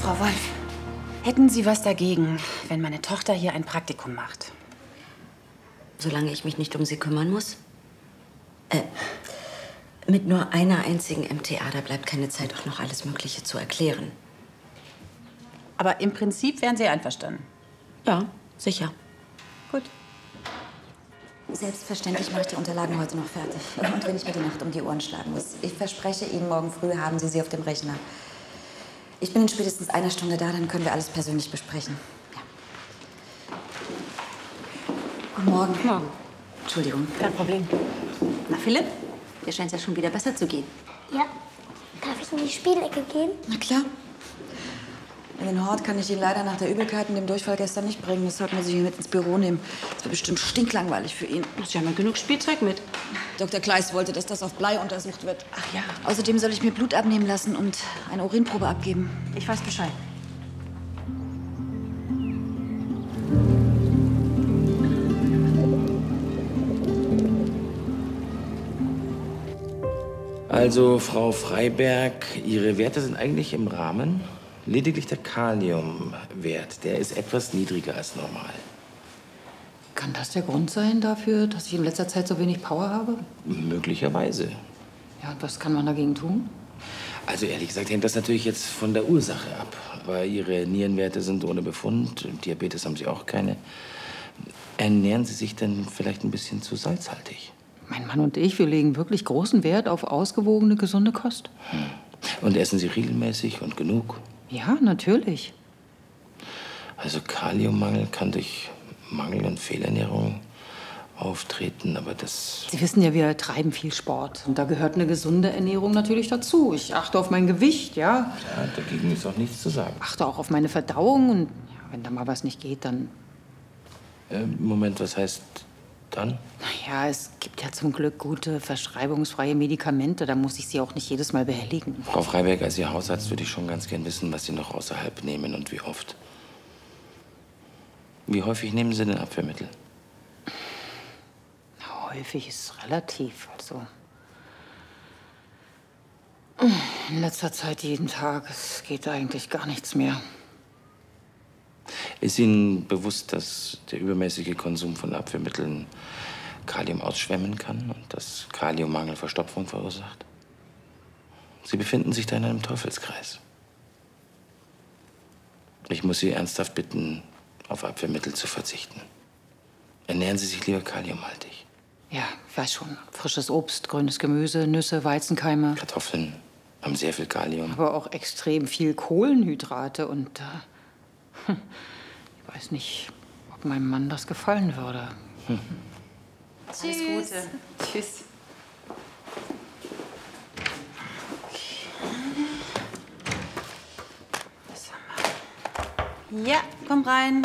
Frau Wolf, hätten Sie was dagegen, wenn meine Tochter hier ein Praktikum macht? Solange ich mich nicht um sie kümmern muss? Mit nur einer einzigen MTA, da bleibt keine Zeit, auch noch alles Mögliche zu erklären. Aber im Prinzip wären Sie einverstanden? Ja, sicher. Gut. Selbstverständlich mache ich die Unterlagen heute noch fertig. Und wenn ich mir die Nacht um die Ohren schlagen muss. Ich verspreche Ihnen, morgen früh haben Sie sie auf dem Rechner. Ich bin in spätestens einer Stunde da, dann können wir alles persönlich besprechen. Ja. Guten Morgen. Guten Morgen. Entschuldigung. Kein Problem. Na, Philipp, dir scheint es ja schon wieder besser zu gehen. Ja. Darf ich in die Spielecke gehen? Na klar. In den Hort kann ich ihn leider nach der Übelkeit und dem Durchfall gestern nicht bringen. Deshalb muss ich ihn mit ins Büro nehmen. Das wird bestimmt stinklangweilig für ihn. Sie haben ja genug Spielzeug mit. Dr. Kleis wollte, dass das auf Blei untersucht wird. Ach ja. Außerdem soll ich mir Blut abnehmen lassen und eine Urinprobe abgeben. Ich weiß Bescheid. Also, Frau Freiberg, Ihre Werte sind eigentlich im Rahmen. Lediglich der Kaliumwert, der ist etwas niedriger als normal. Kann das der Grund sein dafür, dass ich in letzter Zeit so wenig Power habe? Möglicherweise. Ja, und was kann man dagegen tun? Also ehrlich gesagt hängt das natürlich jetzt von der Ursache ab. Aber Ihre Nierenwerte sind ohne Befund, Diabetes haben Sie auch keine. Ernähren Sie sich denn vielleicht ein bisschen zu salzhaltig? Mein Mann und ich, wir legen wirklich großen Wert auf ausgewogene, gesunde Kost. Und essen Sie regelmäßig und genug? Ja, natürlich. Also Kaliummangel kann durch Mangel- und Fehlernährung auftreten, aber das... Sie wissen ja, wir treiben viel Sport. Und da gehört eine gesunde Ernährung natürlich dazu. Ich achte auf mein Gewicht, ja. Ja, dagegen ist auch nichts zu sagen. Achte auch auf meine Verdauung. Und ja, wenn da mal was nicht geht, dann... Moment, was heißt dann? Naja, es gibt ja zum Glück gute, verschreibungsfreie Medikamente. Da muss ich Sie auch nicht jedes Mal behelligen. Frau Freiberg, als Ihr Hausarzt würde ich schon ganz gern wissen, was Sie noch außerhalb nehmen und wie oft. Wie häufig nehmen Sie denn Abwehrmittel? Häufig ist relativ, also... In letzter Zeit jeden Tag. Es geht eigentlich gar nichts mehr. Ist Ihnen bewusst, dass der übermäßige Konsum von Abwehrmitteln Kalium ausschwemmen kann und dass Kaliummangel Verstopfung verursacht? Sie befinden sich da in einem Teufelskreis. Ich muss Sie ernsthaft bitten, auf Abwehrmittel zu verzichten. Ernähren Sie sich lieber kaliumhaltig. Ja, ich weiß schon. Frisches Obst, grünes Gemüse, Nüsse, Weizenkeime. Kartoffeln haben sehr viel Kalium. Aber auch extrem viel Kohlenhydrate. Und ich weiß nicht, ob meinem Mann das gefallen würde. Alles Gute. Tschüss. Ja, komm rein.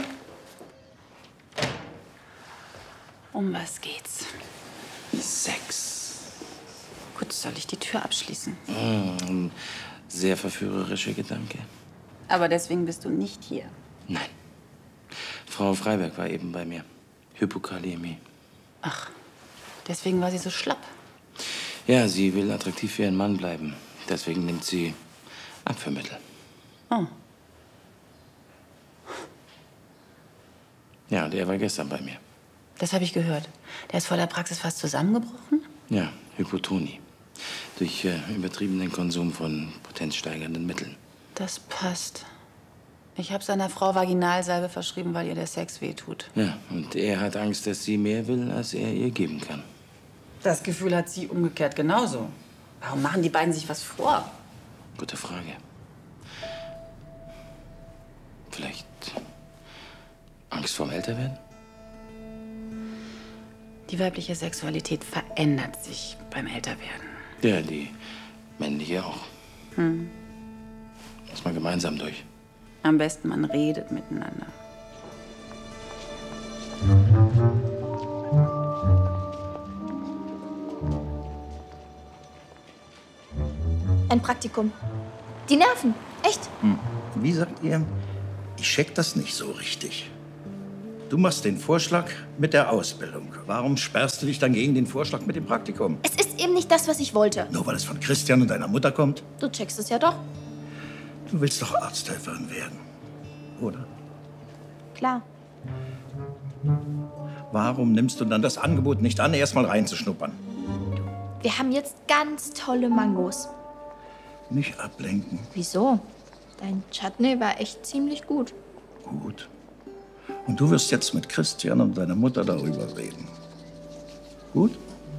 Um was geht's? Sex. Gut, soll ich die Tür abschließen? Ein sehr verführerischer Gedanke. Aber deswegen bist du nicht hier. Nein. Frau Freiberg war eben bei mir. Hypokaliämie. Ach, deswegen war sie so schlapp. Ja, sie will attraktiv für ihren Mann bleiben. Deswegen nimmt sie Abführmittel. Oh. Ja, der war gestern bei mir. Das habe ich gehört. Der ist vor der Praxis fast zusammengebrochen? Ja, Hypotonie. Durch übertriebenen Konsum von potenzsteigernden Mitteln. Das passt. Ich habe seiner Frau Vaginalsalbe verschrieben, weil ihr der Sex wehtut. Ja, und er hat Angst, dass sie mehr will, als er ihr geben kann. Das Gefühl hat sie umgekehrt genauso. Warum machen die beiden sich was vor? Gute Frage. Vielleicht Angst vorm Älterwerden? Die weibliche Sexualität verändert sich beim Älterwerden. Ja, die männliche auch. Muss man gemeinsam durch. Am besten, man redet miteinander. Ein Praktikum. Die Nerven. Echt? Wie sagt ihr? Ich check das nicht so richtig. Du machst den Vorschlag mit der Ausbildung. Warum sperrst du dich dann gegen den Vorschlag mit dem Praktikum? Es ist eben nicht das, was ich wollte. Nur weil es von Christian und deiner Mutter kommt? Du checkst es ja doch. Du willst doch Arzthelferin werden, oder? Klar. Warum nimmst du dann das Angebot nicht an, erst mal reinzuschnuppern? Wir haben jetzt ganz tolle Mangos. Nicht ablenken. Wieso? Dein Chutney war echt ziemlich gut. Gut. Und du wirst jetzt mit Christian und deiner Mutter darüber reden. Gut?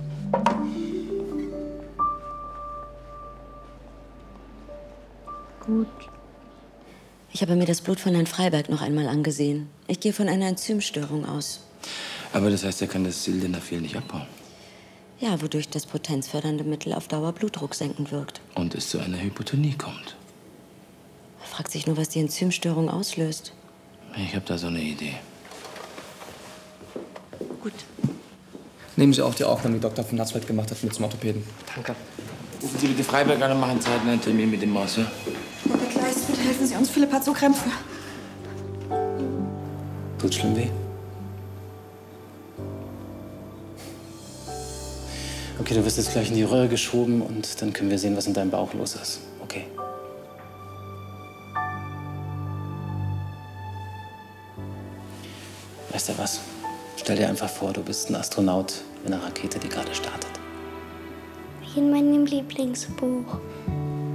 Gut. Ich habe mir das Blut von Herrn Freiberg noch einmal angesehen. Ich gehe von einer Enzymstörung aus. Aber das heißt, er kann das Sildenafil nicht abbauen. Ja, wodurch das potenzfördernde Mittel auf Dauer Blutdruck senkend wirkt. Und es zu einer Hypotonie kommt. Man fragt sich nur, was die Enzymstörung auslöst. Ich habe da so eine Idee. Gut. Nehmen Sie auch die Aufnahme, die Dr. von Natzwald gemacht hat, mit zum Orthopäden. Danke. Rufen Sie bitte Freiberg an und machen zeitnah einen Termin mit dem Maus, ja? Dr. Kleist, bitte helfen Sie uns. Philipp hat so Krämpfe. Tut schlimm weh? Okay, du wirst jetzt gleich in die Röhre geschoben und dann können wir sehen, was in deinem Bauch los ist. Okay. Weißt du was? Stell dir einfach vor, du bist ein Astronaut mit einer Rakete, die gerade startet. Wie in meinem Lieblingsbuch.